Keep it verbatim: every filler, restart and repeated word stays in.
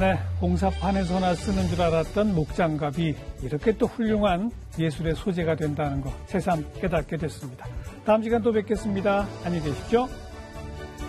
네, 공사판에서나 쓰는 줄 알았던 목장갑이 이렇게 또 훌륭한 예술의 소재가 된다는 거 새삼 깨닫게 됐습니다. 다음 시간 또 뵙겠습니다. 안녕히 계십시오.